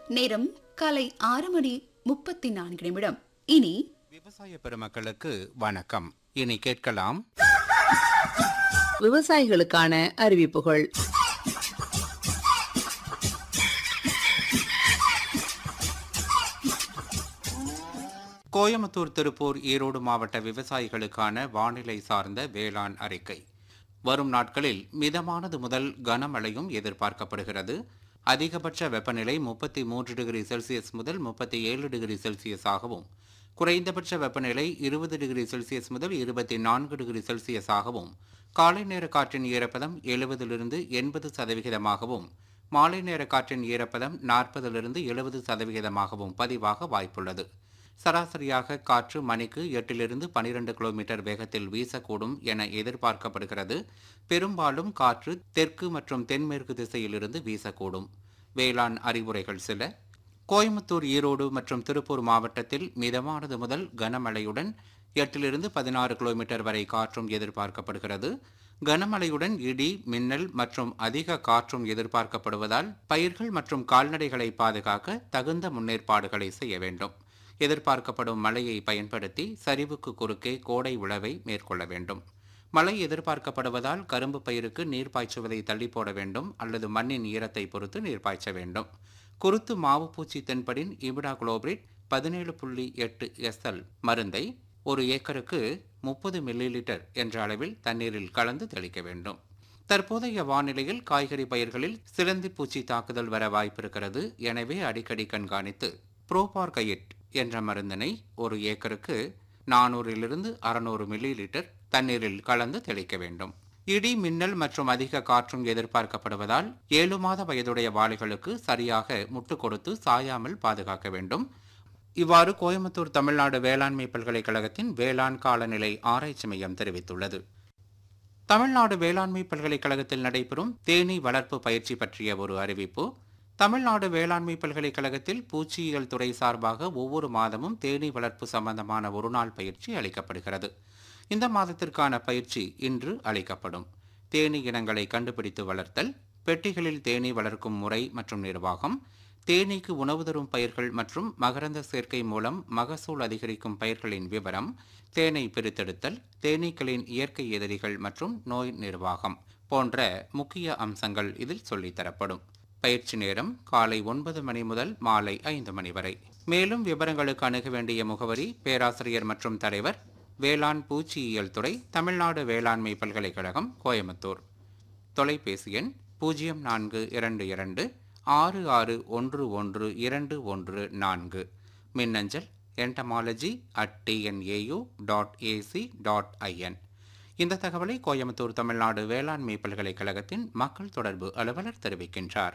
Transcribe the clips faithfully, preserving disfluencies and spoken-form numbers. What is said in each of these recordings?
நேரம் காலை ஆறு மணி முப்பத்தி நான்கு நிமிடம். இனி விவசாய பெருமக்களுக்கு வணக்கம். இனி கேட்கலாம் விவசாயிகளுக்கான அறிவிப்புகள். கோயமுத்தூர், திருப்பூர், ஈரோடு மாவட்ட விவசாயிகளுக்கான வானிலை சார்ந்த வேளாண் அறிக்கை. வரும் நாட்களில் மிதமானது முதல் கனமழையும் எதிர்பார்க்கப்படுகிறது. அதிகபட்ச வெப்பநிலை முப்பத்தி மூன்று டிகிரி செல்சியஸ் முதல் முப்பத்தி ஏழு டிகிரி செல்சியஸாகவும், குறைந்தபட்ச வெப்பநிலை இருபது டிகிரி செல்சியஸ் முதல் இருபத்தி நான்கு டிகிரி செல்சியஸாகவும், காலை நேர காற்றின் ஈரப்பதம் எழுபதிலிருந்து எண்பது சதவிகிதமாகவும், மாலை நேர காற்றின் ஈரப்பதம் நாற்பதிலிருந்து எழுபது சதவிகிதமாகவும் பதிவாக வாய்ப்புள்ளது. சராசரியாக காற்று மணிக்கு எட்டிலிருந்து பனிரெண்டு கிலோமீட்டர் வேகத்தில் வீசக்கூடும் என எதிர்பார்க்கப்படுகிறது. பெரும்பாலும் காற்று தெற்கு மற்றும் தென்மேற்கு திசையிலிருந்து வீசக்கூடும். வேளாண் அறிவுரைகள் சில. கோயமுத்தூர், ஈரோடு மற்றும் திருப்பூர் மாவட்டத்தில் மிதமானது முதல் கனமழையுடன் எட்டிலிருந்து பதினாறு கிலோமீட்டர் வரை காற்றும் எதிர்பார்க்கப்படுகிறது. கனமழையுடன் இடி, மின்னல் மற்றும் அதிக காற்றும் எதிர்பார்க்கப்படுவதால் பயிர்கள் மற்றும் கால்நடைகளை பாதுகாக்க தகுந்த முன்னேற்பாடுகளை செய்ய வேண்டும். எதிர்பார்க்கப்படும் மழையை பயன்படுத்தி சரிவுக்கு குறுக்கே கோடை உழவை மேற்கொள்ள வேண்டும். மழை எதிர்பார்க்கப்படுவதால் கரும்பு பயிருக்கு நீர் பாய்ச்சுவதை தள்ளி போட வேண்டும் அல்லது மண்ணின் ஈரத்தை பொறுத்து நீர் பாய்ச்ச வேண்டும். குருத்து மாவு பூச்சி தென்படின் இமிடா குளோபிரிட் பதினேழு புள்ளி எட்டு எஸ்எல் மருந்தை ஒரு ஏக்கருக்கு முப்பது மில்லி லிட்டர் என்ற அளவில் தண்ணீரில் கலந்து தெளிக்க வேண்டும். தற்போதைய வானிலையில் காய்கறி பயிர்களில் சிலந்தி பூச்சி தாக்குதல் வர வாய்ப்பிருக்கிறது. எனவே அடிக்கடி கண்காணித்து புரோபார்கைட் என்ற மருந்தினை ஒரு ஏக்கருக்கு நானூறிலிருந்து அறுநூறு மில்லி லிட்டர் தண்ணீரில் கலந்து தெளிக்க வேண்டும். இடி, மின்னல் மற்றும் அதிக காற்றும் எதிர்பார்க்கப்படுவதால் ஏழு மாத வயதுடைய வாழைகளுக்கு சரியாக முட்டு கொடுத்து சாயாமல் பாதுகாக்க வேண்டும். இவ்வாறு கோயமுத்தூர் தமிழ்நாடு வேளாண்மை பல்கலைக்கழகத்தின் வேளாண் காலநிலை ஆராய்ச்சி மையம் தெரிவித்துள்ளது. தமிழ்நாடு வேளாண்மை பல்கலைக்கழகத்தில் நடைபெறும் தேனீ வளர்ப்பு பயிற்சி பற்றிய ஒரு அறிவிப்பு. தமிழ்நாடு வேளாண்மை பல்கலைக்கழகத்தில் பூச்சியியல் துறை சார்பாக ஒவ்வொரு மாதமும் தேனீ வளர்ப்பு சம்பந்தமான ஒரு நாள் பயிற்சி அளிக்கப்படுகிறது. இந்த மாதத்திற்கான பயிற்சி இன்று அளிக்கப்படும். தேனீ இனங்களை கண்டுபிடித்து வளர்த்தல், பெட்டிகளில் தேனீ வளர்க்கும் முறை மற்றும் நிர்வாகம், தேனீக்கு உணவு தரும் பயிர்கள் மற்றும் மகரந்த சேர்க்கை மூலம் மகசூல் அதிகரிக்கும் பயிர்களின் விவரம், தேனை பிரித்தெடுத்தல், தேனீக்களின் இயற்கை எதிரிகள் மற்றும் நோய் நிர்வாகம் போன்ற முக்கிய அம்சங்கள் இதில் சொல்லித்தரப்படும். பயிற்சி நேரம் காலை ஒன்பது மணி முதல் மாலை ஐந்து மணி வரை. மேலும் விவரங்களுக்கு அணுக வேண்டிய முகவரி பேராசிரியர் மற்றும் தலைவர், வேளாண் பூச்சியியல் துறை, தமிழ்நாடு வேளாண்மை பல்கலைக்கழகம், கோயமுத்தூர். தொலைபேசி எண் பூஜ்ஜியம் நான்கு இரண்டு இரண்டு ஆறு ஆறு ஒன்று ஒன்று இரண்டு ஒன்று நான்கு. மின்னஞ்சல் entomology at TNAU dot AC dot IN. இந்த தகவலை கோயமுத்தூர் தமிழ்நாடு வேளாண்மை பல்கலைக்கழகத்தின் மக்கள் தொடர்பு அலுவலர் தெரிவிக்கின்றார்.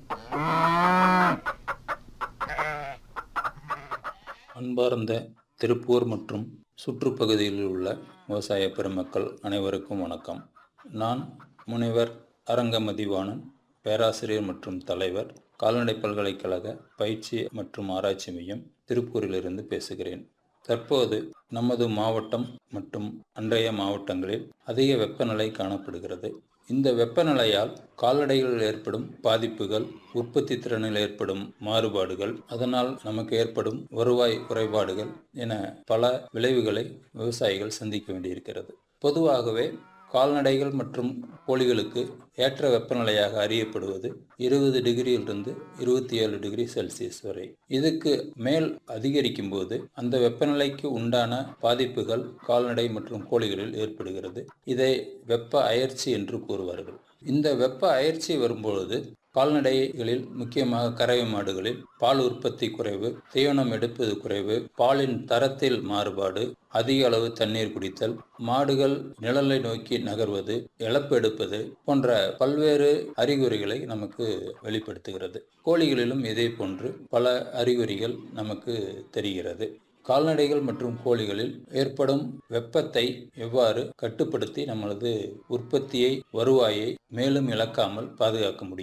அன்பார்ந்த திருப்பூர் மற்றும் சுற்றுப்பகுதியில் உள்ள விவசாய பெருமக்கள் அனைவருக்கும் வணக்கம். நான் முனைவர் அரங்க மதிவாணன், பேராசிரியர் மற்றும் தலைவர், கால்நடை பல்கலைக்கழக பயிற்சி மற்றும் ஆராய்ச்சி மையம், திருப்பூரிலிருந்து பேசுகிறேன். தற்போது நமது மாவட்டம் மற்றும் அன்றைய மாவட்டங்களில் அதிக வெப்பநிலை காணப்படுகிறது. இந்த வெப்பநிலையால் கால்நடைகளில் ஏற்படும் பாதிப்புகள், உற்பத்தி திறனில் ஏற்படும் மாறுபாடுகள், அதனால் நமக்கு ஏற்படும் வருவாய் குறைபாடுகள் என பல விளைவுகளை விவசாயிகள் சந்திக்க வேண்டியிருக்கிறது. பொதுவாகவே கால்நடைகள் மற்றும் கோழிகளுக்கு ஏற்ற வெப்பநிலையாக அறியப்படுவது இருபது டிகிரியிலிருந்து இருபத்தி ஏழு டிகிரி செல்சியஸ் வரை. இதுக்கு மேல் அதிகரிக்கும் போது அந்த வெப்பநிலைக்கு உண்டான பாதிப்புகள் கால்நடை மற்றும் கோழிகளில் ஏற்படுகிறது. இதை வெப்ப அயற்சி என்று கூறுவார்கள். இந்த வெப்ப அயற்சி வரும்பொழுது கால்நடைகளில், முக்கியமாக கறவை மாடுகளில் பால் உற்பத்தி குறைவு, தீவனம் எடுப்பது குறைவு, பாலின் தரத்தில் மாறுபாடு, அதிக அளவு தண்ணீர் குடித்தல், மாடுகள் நிழலை நோக்கி நகர்வது, இழப்பு எடுப்பது போன்ற பல்வேறு அறிகுறிகளை நமக்கு வெளிப்படுத்துகிறது. கோழிகளிலும் இதே போன்று பல அறிகுறிகள் நமக்கு தெரிகிறது. கால்நடைகள் மற்றும் கோழிகளில் ஏற்படும் வெப்பத்தை எவ்வாறு கட்டுப்படுத்தி நம்மளது உற்பத்தியை, வருவாயை மேலும் இழக்காமல் பாதுகாக்க முடியும்